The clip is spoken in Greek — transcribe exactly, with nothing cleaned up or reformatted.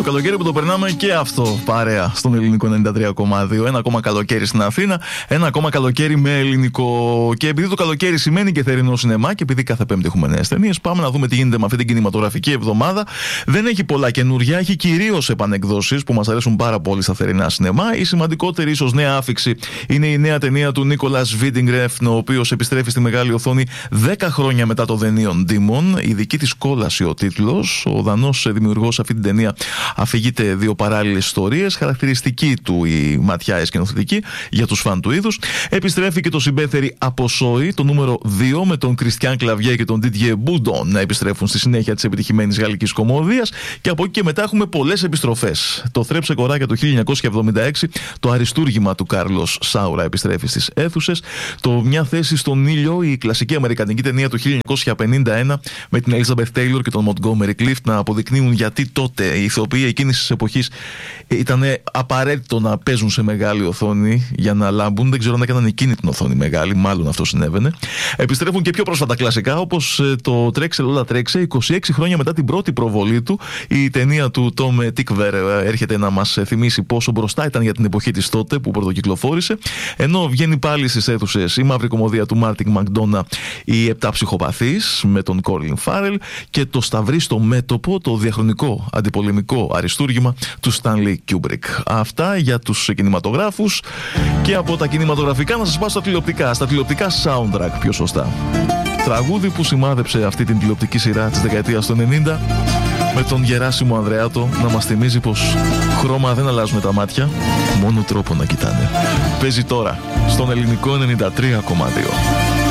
Το καλοκαίρι που το περνάμε και αυτό παρέα στον ελληνικό ενενήντα τρία κόμμα δύο. Ένα ακόμα καλοκαίρι στην Αθήνα, ένα ακόμα καλοκαίρι με ελληνικό. Και επειδή το καλοκαίρι σημαίνει και θερινό σινεμά, και επειδή κάθε Πέμπτη έχουμε νέες ταινίες, πάμε να δούμε τι γίνεται με αυτή την κινηματογραφική εβδομάδα. Δεν έχει πολλά καινούργια, έχει κυρίως επανεκδόσεις που μας αρέσουν πάρα πολύ στα θερινά σινεμά. Η σημαντικότερη ίσως νέα άφιξη είναι η νέα ταινία του Νίκολας Βίντινγκρεφν, ο οποίος επιστρέφει στη μεγάλη οθόνη δέκα χρόνια μετά το The Neon Demon. Η δική της κόλαση ο τίτλος. Ο Δανός δημιουργός αυτή την ταινία αφηγείται δύο παράλληλες ιστορίες, χαρακτηριστική του η ματιά εσκηνοθετική για τους φαν του είδους. Επιστρέφει και το συμπέθερη Αποσόη, το νούμερο δύο, με τον Κριστιάν Κλαβιέ και τον Didier Bourdon να επιστρέφουν στη συνέχεια της επιτυχημένης γαλλικής κομμωδίας. Και από εκεί και μετά έχουμε πολλές επιστροφές. Το Θρέψε κοράκια του χίλια εννιακόσια εβδομήντα έξι, το αριστούργημα του Κάρλος Σάουρα επιστρέφει στις αίθουσες. Το Μια θέση στον ήλιο, η κλασική αμερικανική ταινία του χίλια εννιακόσια πενήντα ένα, με την Elizabeth Taylor και τον Montgomery Clift να αποδεικνύουν γιατί τότε οι ηθοποιοί εκείνης της εποχής ήταν απαραίτητο να παίζουν σε μεγάλη οθόνη για να λάμπουν. Δεν ξέρω αν έκαναν εκείνη την οθόνη μεγάλη, μάλλον αυτό συνέβαινε. Επιστρέφουν και πιο πρόσφατα κλασικά, όπως το Τρέξε Λόλα Τρέξε, είκοσι έξι χρόνια μετά την πρώτη προβολή του. Η ταινία του Τόμ Τίκβερ έρχεται να μας θυμίσει πόσο μπροστά ήταν για την εποχή της τότε που πρωτοκυκλοφόρησε. Ενώ βγαίνει πάλι στις αίθουσες η μαύρη κομμωδία του Μάρτιν Μακντόνα, οι Επτά Ψυχοπαθείς, με τον Κόλιν Φάρελ, και το Σταυρί στο μέτωπο, το διαχρονικό αντιπολεμικό αριστούργημα του Στάνλι Κιούμπρικ. Αυτά για τους κινηματογράφους. Και από τα κινηματογραφικά να σας πάω στα τηλεοπτικά, στα τηλεοπτικά soundtrack πιο σωστά. Τραγούδι που σημάδεψε αυτή την τηλεοπτική σειρά της δεκαετίας του ενενήντα, με τον Γεράσιμο Ανδρεάτο να μας θυμίζει πως χρώμα δεν αλλάζουν τα μάτια, μόνο τρόπο να κοιτάνε. Παίζει τώρα στον ελληνικό ενενήντα τρία κόμμα δύο.